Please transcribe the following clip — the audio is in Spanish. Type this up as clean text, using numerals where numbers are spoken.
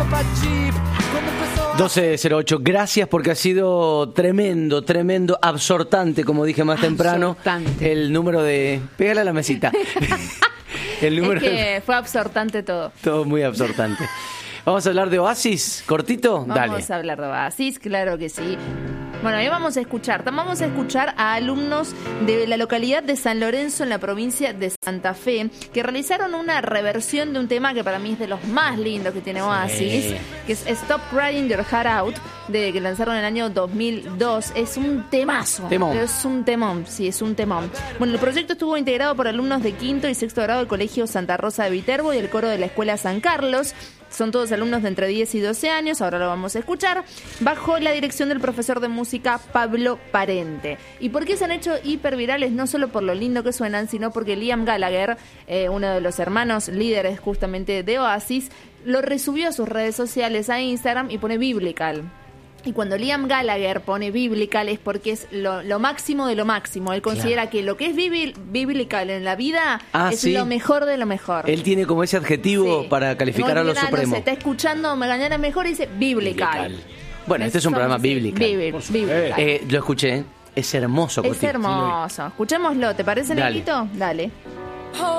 12:08, gracias porque ha sido tremendo, absortante, como dije más temprano. El número de... Pégale a la mesita. El número es que fue absortante todo. Todo muy absortante. ¿Vamos a hablar de Oasis? ¿Cortito? Dale. Vamos a hablar de Oasis, claro que sí. Bueno, hoy vamos a escuchar a alumnos de la localidad de San Lorenzo en la provincia de Santa Fe que realizaron una reversión de un tema que para mí es de los más lindos que tiene Oasis, que es Stop Crying Your Heart Out, que lanzaron en el año 2002. Es un temazo. Es un temón, sí, es un temón. Bueno, el proyecto estuvo integrado por alumnos de quinto y sexto grado del Colegio Santa Rosa de Viterbo y el coro de la Escuela San Carlos. Son todos alumnos de entre 10 y 12 años, ahora lo vamos a escuchar, bajo la dirección del profesor de música Pablo Parente. ¿Y por qué se han hecho hipervirales? No solo por lo lindo que suenan, sino porque Liam Gallagher, uno de los hermanos líderes justamente de Oasis, lo resubió a sus redes sociales, a Instagram, y pone Biblical. Y cuando Liam Gallagher pone Biblical es porque es lo máximo de lo máximo. Él considera que lo que es biblical en la vida es lo mejor de lo mejor. Él tiene como ese adjetivo para calificar a lo supremo. Se está escuchando mañana mejor y dice Biblical. Bueno, este es un programa bíblico. Lo escuché. Es hermoso. Es hermoso. Escuchémoslo. ¿Te parece, Neguito? Dale.